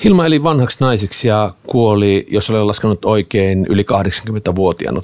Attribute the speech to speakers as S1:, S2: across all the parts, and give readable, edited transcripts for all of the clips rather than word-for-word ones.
S1: Hilma eli vanhaksi naiseksi ja kuoli, jos olen laskenut oikein, yli 80-vuotiaana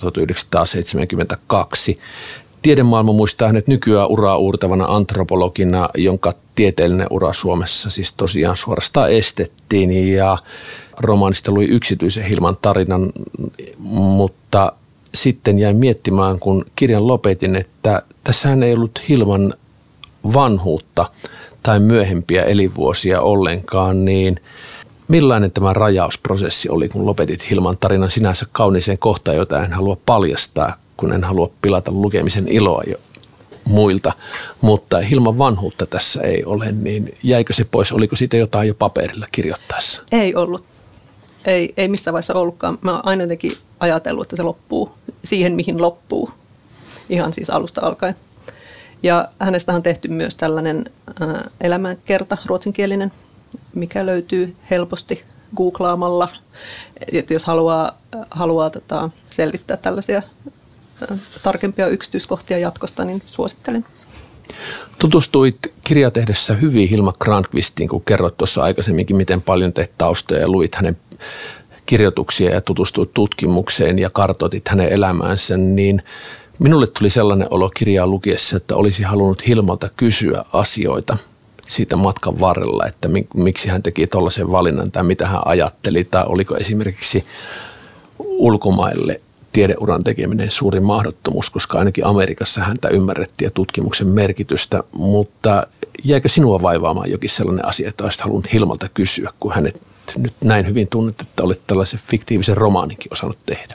S1: 1972. Tiedemaailma muistaa hänet nykyään uraa uurtavana antropologina, jonka tieteellinen ura Suomessa siis tosiaan suorastaan estettiin. Ja romaanista luin yksityisen Hilman tarinan, mutta sitten jäin miettimään, kun kirjan lopetin, että tässähän ei ollut Hilman vanhuutta tai myöhempiä elinvuosia ollenkaan, niin millainen tämä rajausprosessi oli, kun lopetit Hilman tarinan sinänsä kauniiseen kohtaan, jota en halua paljastaa, kun en halua pilata lukemisen iloa jo muilta, mutta Hilman vanhuutta tässä ei ole, niin jäikö se pois? Oliko siitä jotain jo paperilla kirjoittaessa?
S2: Ei ollut. Ei missään vaiheessa ollutkaan. Mä oon aina jotenkin ajatellut, että se loppuu siihen, mihin loppuu. Ihan siis alusta alkaen. Ja hänestä on tehty myös tällainen elämänkerta, ruotsinkielinen, mikä löytyy helposti googlaamalla. Että jos haluaa selvittää tällaisia tarkempia yksityiskohtia jatkosta, niin suosittelen.
S1: Tutustuit kirjaa tehdessä hyvin Hilma Granqvistiin, kun kerroit tuossa aikaisemminkin, miten paljon teit taustoja ja luit hänen kirjoituksia ja tutustuit tutkimukseen ja kartoitit hänen elämäänsä, niin minulle tuli sellainen olo kirjaa lukiessa, että olisi halunnut Hilmalta kysyä asioita siitä matkan varrella, että miksi hän teki tuollaisen valinnan tai mitä hän ajatteli tai oliko esimerkiksi ulkomaille tiedeuran tekeminen suuri mahdottomuus, koska ainakin Amerikassa häntä ymmärrettiin ja tutkimuksen merkitystä, mutta jäikö sinua vaivaamaan jokin sellainen asia, että olisit halunnut Hilmalta kysyä, kun hänet nyt näin hyvin tunnet, että olet tällaisen fiktiivisen romaaninkin osannut tehdä?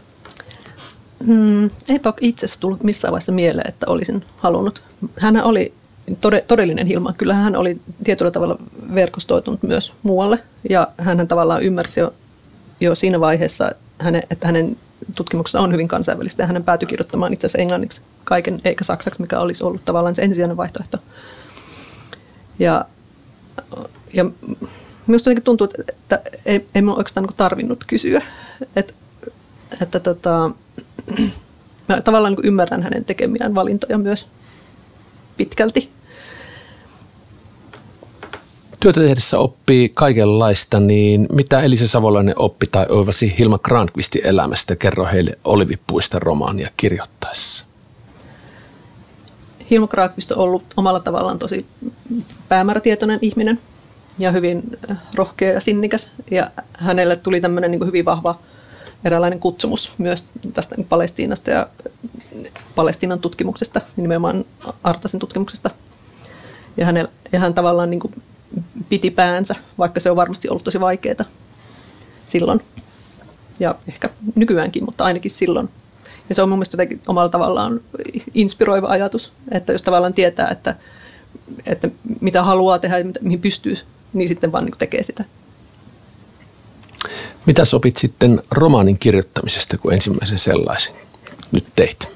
S2: Eipä itse asiassa tullut missään vaiheessa mieleen, että olisin halunnut. Hän oli todellinen Hilma. Kyllä hän oli tietyllä tavalla verkostoitunut myös muualle ja hän tavallaan ymmärsi jo siinä vaiheessa, että hänen tutkimuksessa on hyvin kansainvälistä ja hänen päätyi kirjoittamaan itse asiassa englanniksi kaiken eikä saksaksi, mikä olisi ollut tavallaan se ensisijainen vaihtoehto. Ja minusta jotenkin tuntuu, että ei minun oikeastaan tarvinnut kysyä, mä tavallaan ymmärrän hänen tekemiään valintoja myös pitkälti.
S1: Työtä tehdessä oppii kaikenlaista, niin mitä Elisa Savolainen oppi tai oivasi Hilma Granqvistin elämästä? Kerro heille Olivipuiston romaania kirjoittaessa.
S2: Hilma Granqvist on ollut omalla tavallaan tosi päämäärätietoinen ihminen ja hyvin rohkea ja sinnikäs. Ja hänelle tuli tämmöinen niin kuin hyvin vahva eräänlainen kutsumus myös tästä Palestiinasta ja Palestiinan tutkimuksesta, nimenomaan Artasin tutkimuksesta. Ja hän tavallaan niin kuin piti päänsä, vaikka se on varmasti ollut tosi vaikeaa silloin. Ja ehkä nykyäänkin, mutta ainakin silloin. Ja se on mun mielestä jotenkin omalla tavallaan inspiroiva ajatus, että jos tavallaan tietää, että mitä haluaa tehdä ja mihin pystyy, niin sitten vaan niin tekee sitä.
S1: Mitä opit sitten romaanin kirjoittamisesta, kun ensimmäisen sellaisen nyt teit?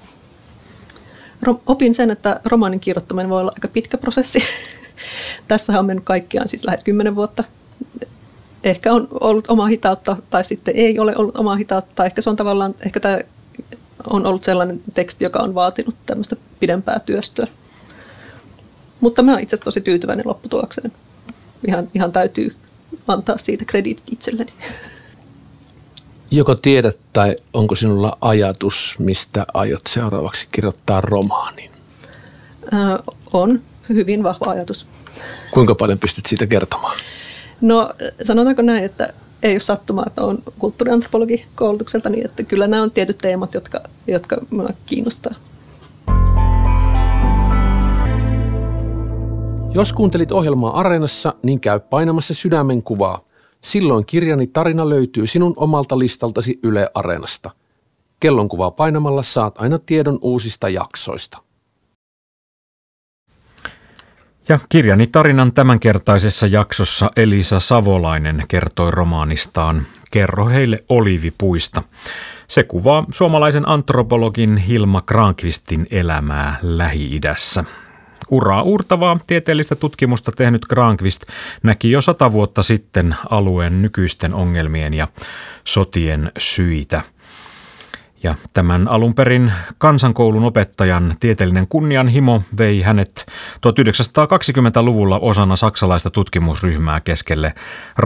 S2: Opin sen, että romaanin kirjoittaminen voi olla aika pitkä prosessi. Tässä on mennyt kaikkiaan siis lähes 10 vuotta. Ehkä on ollut omaa hitautta tai sitten ei ole ollut omaa hitautta. Ehkä tämä on ollut sellainen teksti, joka on vaatinut tämmöistä pidempää työstöä. Mutta mä olen itse asiassa tosi tyytyväinen lopputulokseen. Ihan täytyy antaa siitä krediitit itselleni.
S1: Joko tiedät tai onko sinulla ajatus, mistä aiot seuraavaksi kirjoittaa romaanin?
S2: On hyvin vahva ajatus.
S1: Kuinka paljon pystyt siitä kertomaan?
S2: No sanotaanko näin, että ei ole sattumaa, että olen kulttuuriantropologi koulutukselta, niin että kyllä nämä on tietyt teemat, jotka minua kiinnostaa.
S1: Jos kuuntelit ohjelmaa Areenassa, niin käy painamassa sydämen kuvaa. Silloin kirjani tarina löytyy sinun omalta listaltasi Yle Areenasta. Kellonkuvaa painamalla saat aina tiedon uusista jaksoista.
S3: Ja kirjani tarinan tämänkertaisessa jaksossa Elisa Savolainen kertoi romaanistaan Kerro heille Olivipuista. Se kuvaa suomalaisen antropologin Hilma Granqvistin elämää Lähi-idässä. Uraa uurtavaa tieteellistä tutkimusta tehnyt Granqvist näki jo 100 vuotta sitten alueen nykyisten ongelmien ja sotien syitä. Ja tämän alun perin kansankoulun opettajan tieteellinen kunnianhimo vei hänet 1920-luvulla osana saksalaista tutkimusryhmää keskelle